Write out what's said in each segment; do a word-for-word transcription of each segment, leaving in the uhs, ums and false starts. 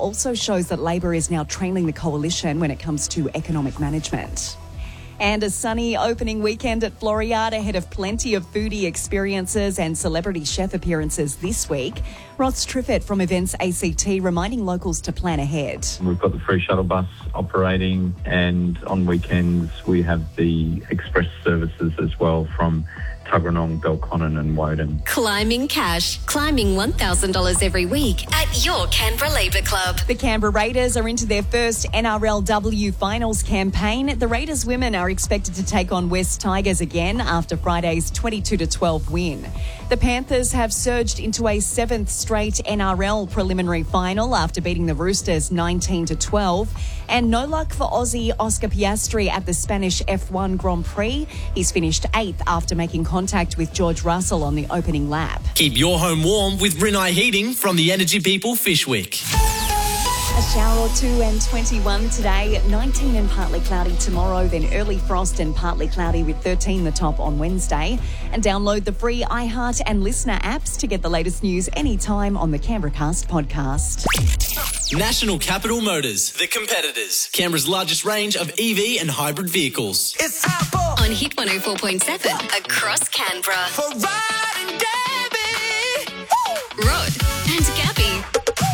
also shows that Labor is now trailing the coalition when it comes to economic management. And a sunny opening weekend at Floriade ahead of plenty of foodie experiences and celebrity chef appearances this week. Ross Triffett from Events A C T reminding locals to plan ahead. We've got the free shuttle bus operating, and on weekends we have the express services as well from Tuggeranong, Belconnen and Woden. Climbing cash. Climbing one thousand dollars every week at your Canberra Labour Club. The Canberra Raiders are into their first N R L W finals campaign. The Raiders women are expected to take on West Tigers again after Friday's twenty-two to twelve win. The Panthers have surged into a seventh straight N R L preliminary final after beating the Roosters nineteen to twelve. And no luck for Aussie Oscar Piastri at the Spanish F one Grand Prix. He's finished eighth after making contact with George Russell on the opening lap. Keep your home warm with Rinnai Heating from the Energy People Fishwick. A shower or two and twenty-one today, nineteen and partly cloudy tomorrow, then early frost and partly cloudy with thirteen the top on Wednesday. And download the free iHeart and Listener apps to get the latest news anytime on the Canberra Cast podcast. National Capital Motors, the competitors. Canberra's largest range of E V and hybrid vehicles. It's time for on Hit one oh four point seven across Canberra. For Rod and Gabby. Rod and Gabby.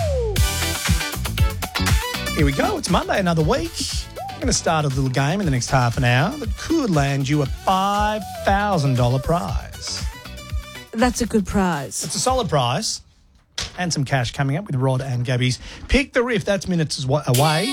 Here we go. It's Monday, another week. I'm going to start a little game in the next half an hour that could land you a five thousand dollars prize. That's a good prize. It's a solid prize and some cash coming up with Rod and Gabby's Pick the Riff. That's minutes away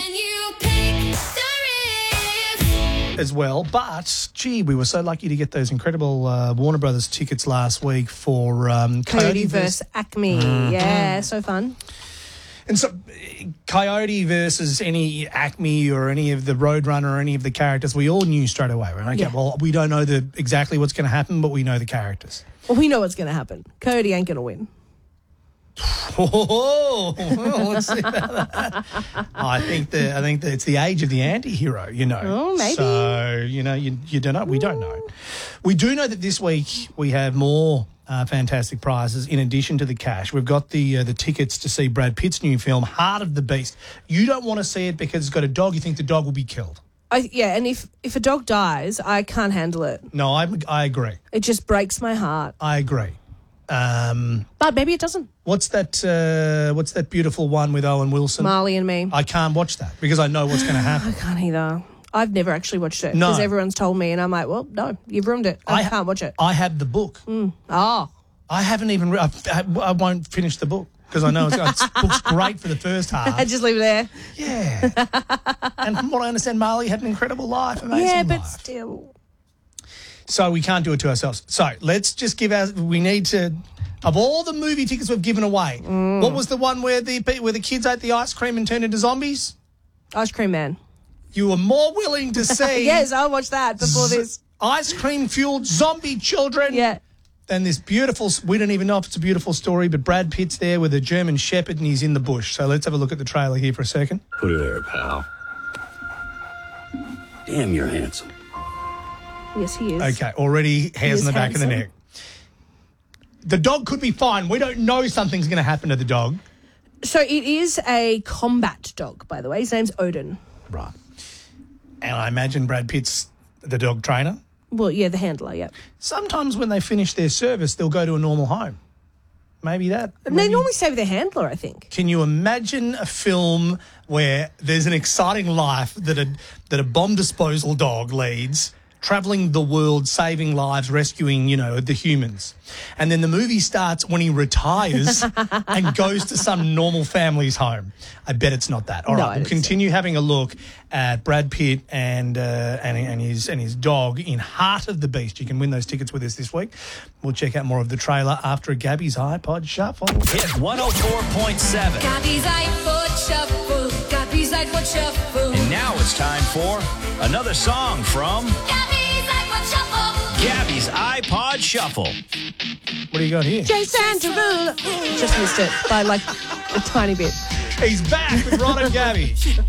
as well. But, gee, we were so lucky to get those incredible uh, Warner Brothers tickets last week for um, Coyote, Coyote versus Acme. Mm-hmm. Yeah, so fun. And so, Coyote versus any Acme or any of the Roadrunner or any of the characters, we all knew straight away, right? Okay, yeah. Well, we don't know the exactly what's going to happen, but we know the characters. Well, we know what's going to happen. Coyote ain't going to win. Oh, well, let's see about that. I think that I think that it's the age of the anti-hero, you know. Oh, maybe. So, you know, you, you don't know. We don't know. We do know that this week we have more uh, fantastic prizes in addition to the cash. We've got the uh, the tickets to see Brad Pitt's new film, Heart of the Beast. You don't want to see it because it's got a dog. You think the dog will be killed. I, yeah, and if, if a dog dies, I can't handle it. No, I, I agree. It just breaks my heart. I agree. Um, but maybe it doesn't. What's that? Uh, what's that beautiful one with Owen Wilson? Marley and Me. I can't watch that because I know what's going to happen. I can't either. I've never actually watched it No. because everyone's told me, and I'm like, well, no, you've ruined it. I, I can't watch it. I have the book. Mm. Oh, I haven't even. Re- I, I won't finish the book because I know it's, it's book's great for the first half. I just leave it there. Yeah. And from what I understand, Marley had an incredible life, amazing Yeah, but life. still. So we can't do it to ourselves. So let's just give our. We need to. Of all the movie tickets we've given away, mm. what was the one where the where the kids ate the ice cream and turned into zombies? Ice Cream Man. You were more willing to see. Yes, I'll watch that before z- this. Ice cream fueled zombie children. Yeah. Than this beautiful. We don't even know if it's a beautiful story, but Brad Pitt's there with a German Shepherd and he's in the bush. So let's have a look at the trailer here for a second. Put her there, pal. Damn, you're handsome. Yes, he is. Okay, already hairs on the back handsome. of the neck. The dog could be fine. We don't know something's going to happen to the dog. So it is a combat dog, by the way. His name's Odin. Right. And I imagine Brad Pitt's the dog trainer. Well, yeah, the handler, yeah. Sometimes when they finish their service, they'll go to a normal home. Maybe that. And maybe. they normally stay with their handler, I think. Can you imagine a film where there's an exciting life that a that a bomb disposal dog leads, travelling the world, saving lives, rescuing, you know, the humans. And then the movie starts when he retires and goes to some normal family's home. I bet it's not that. All No, right, we'll continue having a look at Brad Pitt and, uh, and and his and his dog in Heart of the Beast. You can win those tickets with us this week. We'll check out more of the trailer after Gabby's iPod Shuffle. Hit one oh four point seven. Gabby's iPod Shuffle. Gabby's iPod Shuffle. And now it's time for another song from Gabby's iPod Shuffle. Gabby's iPod Shuffle. What do you got here? Jason Derulo. Just missed it by like a tiny bit. He's back with Rod and Gabby.